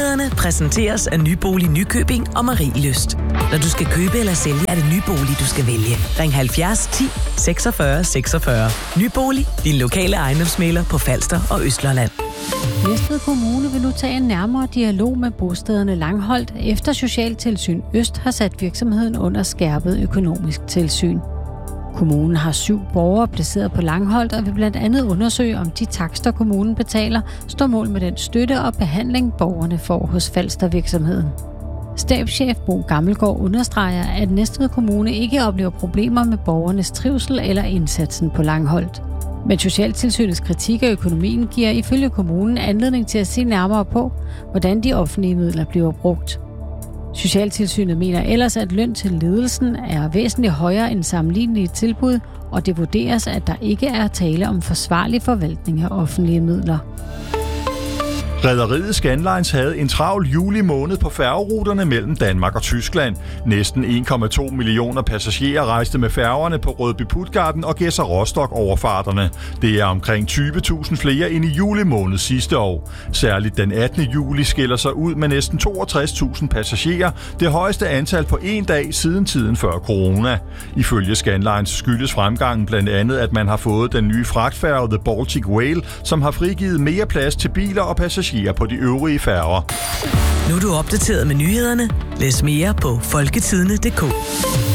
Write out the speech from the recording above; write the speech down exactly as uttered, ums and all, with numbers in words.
Nyhederne præsenteres af Nybolig Nykøbing og Marielyst. Når du skal købe eller sælge, er det Nybolig, du skal vælge. Ring halvfjerds ti seksogfyrre seksogfyrre. Nybolig, din lokale ejendomsmægler på Falster og Østlandet. Næstved Kommune vil nu tage en nærmere dialog med bostederne Langholt, efter Socialtilsyn Øst har sat virksomheden under skærpet økonomisk tilsyn. Kommunen har syv borgere placeret på Langholt og vil blandt andet undersøge, om de takster, kommunen betaler, står mål med den støtte og behandling, borgerne får hos Falster-virksomheden. Stabschef Bo Gammelgaard understreger, at Næstved Kommune ikke oplever problemer med borgernes trivsel eller indsatsen på Langholt. Men Socialtilsynets kritik af økonomien giver ifølge kommunen anledning til at se nærmere på, hvordan de offentlige midler bliver brugt. Socialtilsynet mener ellers, at løn til ledelsen er væsentligt højere end sammenlignelige tilbud, og det vurderes, at der ikke er tale om forsvarlig forvaltning af offentlige midler. Rederiet Scandlines havde en travl juli måned på færgeruterne mellem Danmark og Tyskland. Næsten en komma to millioner passagerer rejste med færgerne på Rødby-Puttgarden og Gedser Rostock overfarterne. Det er omkring tyve tusind flere end i juli måned sidste år. Særligt den attende juli skiller sig ud med næsten toogtres tusind passagerer, det højeste antal på en dag siden tiden før corona. Ifølge Scandlines skyldes fremgangen blandt andet, at man har fået den nye fragtfærge The Baltic Whale, som har frigivet mere plads til biler og passagerer på de øvrige færger. Nu er du opdateret med nyhederne. Læs mere på folketidende punktum d k.